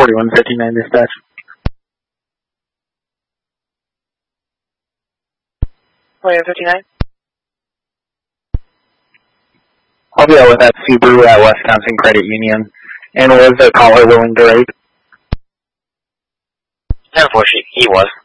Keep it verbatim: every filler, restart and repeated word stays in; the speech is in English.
forty-one fifty-nine dispatch. forty-one fifty-nine? I'll be out with that Subaru at Wisconsin Credit Union. And was the caller willing to rate? Unfortunately, he was.